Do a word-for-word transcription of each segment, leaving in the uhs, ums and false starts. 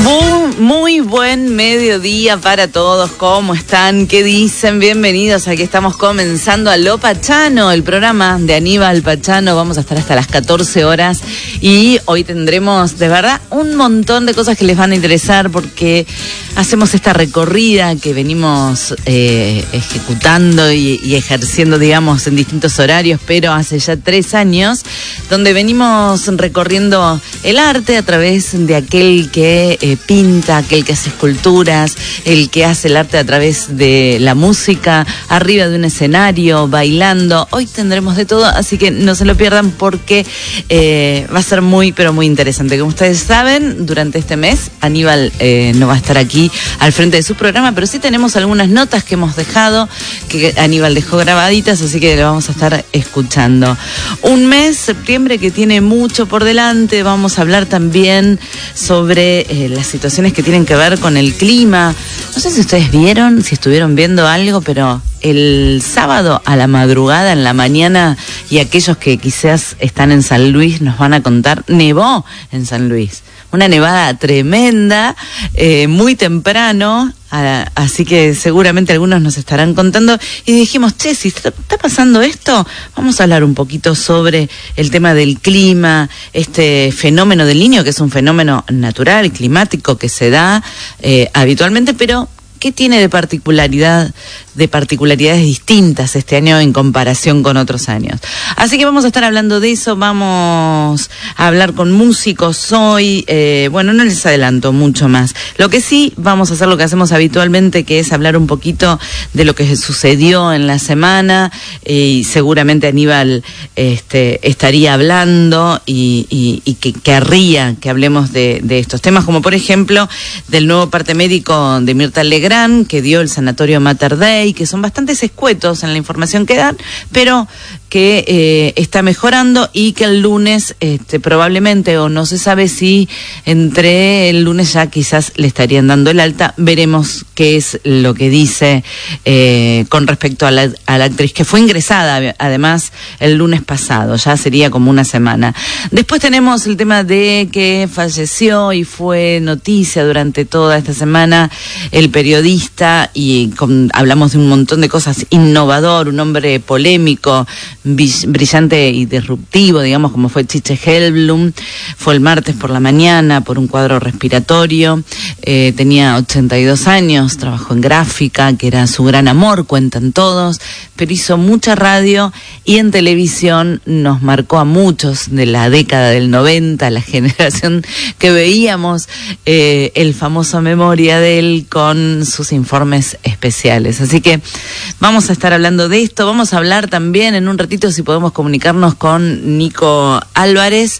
Muy, muy buen mediodía para todos. ¿Cómo están? ¿Qué dicen? Bienvenidos. Aquí estamos comenzando a Lo Pachano, el programa de Aníbal Pachano. Vamos a estar hasta las catorce horas y hoy tendremos de verdad un montón de cosas que les van a interesar porque hacemos esta recorrida que venimos eh, ejecutando y, y ejerciendo, digamos, en distintos horarios, pero hace ya tres años, donde venimos recorriendo el arte a través de aquel que eh, pinta, aquel que hace esculturas, el que hace el arte a través de la música, arriba de un escenario, bailando. Hoy tendremos de todo, así que no se lo pierdan porque eh, va a ser muy, pero muy interesante. Como ustedes saben, durante este mes Aníbal eh, no va a estar aquí al frente de su programa, pero sí tenemos algunas notas que hemos dejado, que Aníbal dejó grabaditas, así que lo vamos a estar escuchando. Un mes, septiembre, que tiene mucho por delante. Vamos a hablar también sobre eh, las situaciones que tienen que ver con el clima. No sé si ustedes vieron, si estuvieron viendo algo, pero el sábado a la madrugada, en la mañana, y aquellos que quizás están en San Luis nos van a contar, nevó en San Luis. Una nevada tremenda, eh, muy temprano, a, así que seguramente algunos nos estarán contando. Y dijimos, che, si está, está pasando esto, vamos a hablar un poquito sobre el tema del clima, este fenómeno del Niño, que es un fenómeno natural, climático, que se da eh, habitualmente, pero ¿qué tiene de particularidad, de particularidades distintas este año en comparación con otros años? Así que vamos a estar hablando de eso, vamos a hablar con músicos hoy, eh, bueno, no les adelanto mucho más. Lo que sí, vamos a hacer lo que hacemos habitualmente, que es hablar un poquito de lo que sucedió en la semana, eh, y seguramente Aníbal este, estaría hablando y, y, y que querría que hablemos de, de estos temas, como por ejemplo del nuevo parte médico de Mirta Legrand, que dio el Sanatorio Mater Dei, que son bastante escuetos en la información que dan, pero que eh, está mejorando y que el lunes este, probablemente, o no se sabe si entre el lunes ya quizás le estarían dando el alta. Veremos qué es lo que dice eh, con respecto a la, a la actriz, que fue ingresada además el lunes pasado, ya sería como una semana. Después tenemos el tema de que falleció y fue noticia durante toda esta semana el periodista, y con, hablamos de un montón de cosas, innovador, un hombre polémico, brillante y disruptivo, digamos, como fue Chiche Hellblum. Fue el martes por la mañana por un cuadro respiratorio, eh, tenía ochenta y dos años, trabajó en gráfica, que era su gran amor, cuentan todos, pero hizo mucha radio y en televisión nos marcó a muchos de la década del noventa, la generación que veíamos eh, el famoso Memoria de él con sus informes especiales. Así que vamos a estar hablando de esto. Vamos a hablar también en un ratito si podemos comunicarnos con Nico Álvarez.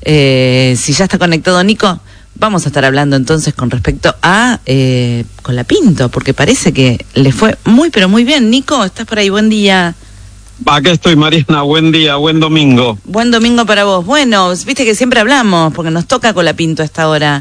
Eh, si ya está conectado Nico, vamos a estar hablando entonces con respecto a eh, Colapinto, porque parece que le fue muy pero muy bien. Nico, ¿estás por ahí? Buen día. Acá estoy, Mariana, buen día, buen domingo. Buen domingo para vos. Bueno, viste que siempre hablamos, porque nos toca Colapinto a esta hora.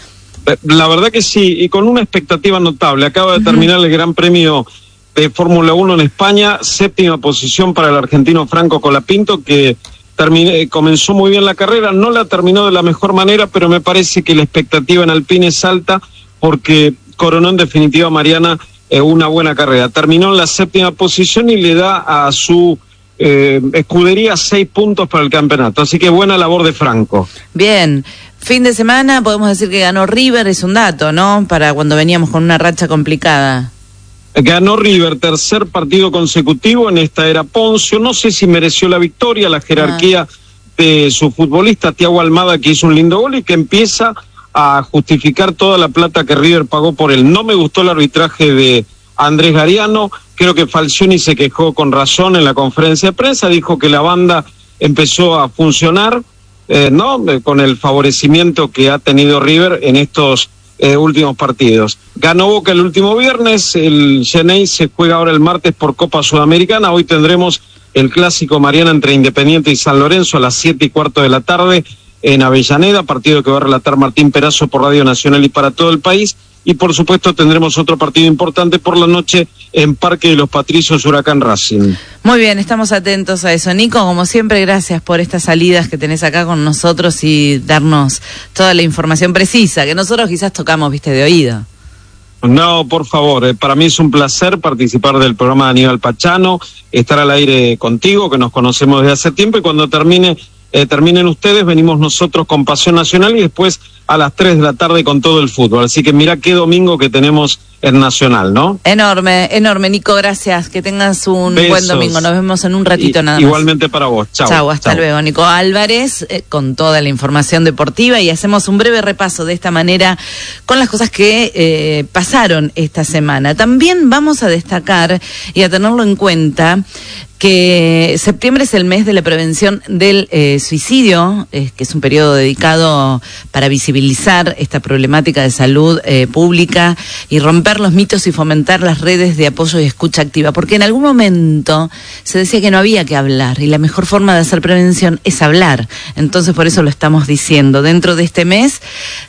La verdad que sí, y con una expectativa notable. Acaba de uh-huh. terminar el Gran Premio de Fórmula uno en España, séptima posición para el argentino Franco Colapinto, que terminé, comenzó muy bien la carrera, no la terminó de la mejor manera, pero me parece que la expectativa en Alpine es alta, porque coronó en definitiva, Mariana, eh, una buena carrera. Terminó en la séptima posición y le da a su eh, escudería seis puntos para el campeonato, así que buena labor de Franco. Bien. Fin de semana, podemos decir que ganó River, es un dato, ¿no? Para cuando veníamos con una racha complicada. Ganó River, tercer partido consecutivo en esta era Poncio. No sé si mereció la victoria, la jerarquía ah. de su futbolista, Thiago Almada, que hizo un lindo gol y que empieza a justificar toda la plata que River pagó por él. No me gustó el arbitraje de Andrés Gariano, creo que Falcioni se quejó con razón en la conferencia de prensa, dijo que la banda empezó a funcionar, eh, ¿no? con el favorecimiento que ha tenido River en estos Eh, últimos partidos. Ganó Boca el último viernes, el Xenei se juega ahora el martes por Copa Sudamericana. Hoy tendremos el clásico, Mariana, entre Independiente y San Lorenzo a las siete y cuarto de la tarde en Avellaneda, partido que va a relatar Martín Perazo por Radio Nacional y para todo el país. y por supuesto tendremos otro partido importante por la noche en Parque de los Patricios, Huracán Racing. Muy bien, estamos atentos a eso. Nico, como siempre, gracias por estas salidas que tenés acá con nosotros y darnos toda la información precisa, que nosotros quizás tocamos, viste, de oído. No, por favor, eh, para mí es un placer participar del programa de Aníbal Pachano, estar al aire contigo, que nos conocemos desde hace tiempo, y cuando termine eh, terminen ustedes, venimos nosotros con Pasión Nacional y después a las tres de la tarde con todo el fútbol. Así que mira qué domingo que tenemos en Nacional, ¿no? Enorme, enorme, Nico, gracias. Que tengas un Besos. Buen domingo. Nos vemos en un ratito y, nada más. Igualmente para vos. Chau. Chau, hasta Chau. luego. Nico Álvarez, eh, con toda la información deportiva, y hacemos un breve repaso de esta manera con las cosas que eh, pasaron esta semana. También vamos a destacar y a tenerlo en cuenta que septiembre es el mes de la prevención del eh, suicidio, eh, que es un periodo dedicado para visibilizar esta problemática de salud eh, pública y romper los mitos y fomentar las redes de apoyo y escucha activa, porque en algún momento se decía que no había que hablar y la mejor forma de hacer prevención es hablar. Entonces por eso lo estamos diciendo. Dentro de este mes,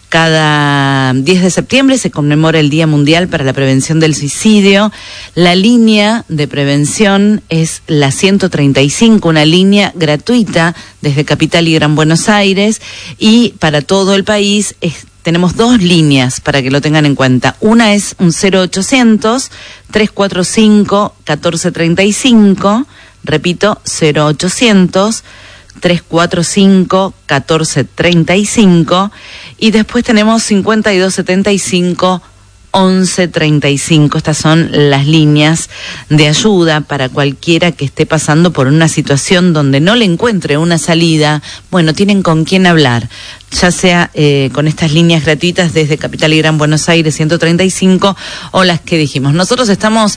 cada diez de septiembre se conmemora el Día Mundial para la Prevención del Suicidio. La línea de prevención es la ciento treinta y cinco, una línea gratuita desde Capital y Gran Buenos Aires, y para todo el país es, tenemos dos líneas para que lo tengan en cuenta. Una es un cero ochocientos, trescientos cuarenta y cinco, catorce treinta y cinco, repito, cero ochocientos, trescientos cuarenta y cinco, catorce treinta y cinco, y después tenemos cincuenta y dos setenta y cinco, once treinta y cinco. Estas son las líneas de ayuda para cualquiera que esté pasando por una situación donde no le encuentre una salida. Bueno, tienen con quién hablar, ya sea eh, con estas líneas gratuitas desde Capital y Gran Buenos Aires ciento treinta y cinco o las que dijimos. Nosotros estamos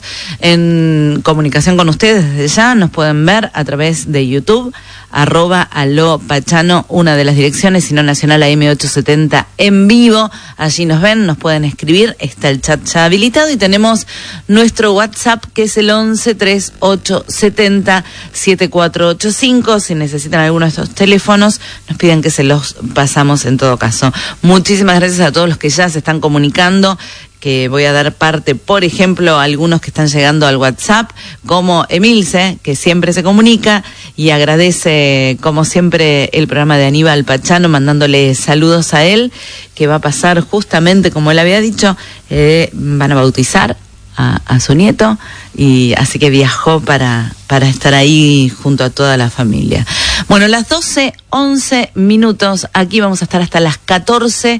en comunicación con ustedes desde ya, nos pueden ver a través de YouTube, arroba Aló Pachano, una de las direcciones, sino Nacional A M ochocientos setenta en vivo. Allí nos ven, nos pueden escribir, está el chat ya habilitado, y tenemos nuestro WhatsApp que es el once, treinta y ocho, setenta, setenta y cuatro ochenta y cinco. Si necesitan alguno de estos teléfonos, nos piden que se los pasamos en todo caso. Muchísimas gracias a todos los que ya se están comunicando, que voy a dar parte, por ejemplo, a algunos que están llegando al WhatsApp, como Emilce, que siempre se comunica y agradece, como siempre, el programa de Aníbal Pachano, mandándole saludos a él, que va a pasar justamente, como él había dicho, eh, van a bautizar a, a su nieto, y así que viajó para, para estar ahí junto a toda la familia. Bueno, las doce, once minutos, aquí vamos a estar hasta las catorce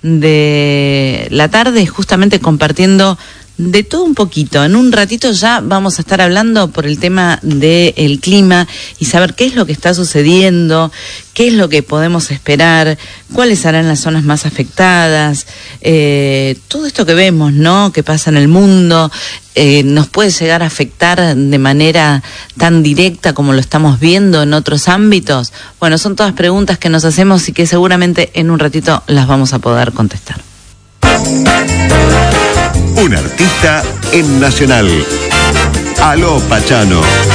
de la tarde, justamente compartiendo de todo un poquito. En un ratito ya vamos a estar hablando por el tema del clima y saber qué es lo que está sucediendo, qué es lo que podemos esperar, cuáles serán las zonas más afectadas, eh, todo esto que vemos, ¿no?, que pasa en el mundo, eh, nos puede llegar a afectar de manera tan directa como lo estamos viendo en otros ámbitos. Bueno, son todas preguntas que nos hacemos y que seguramente en un ratito las vamos a poder contestar. Un artista en Nacional. Aló Pachano.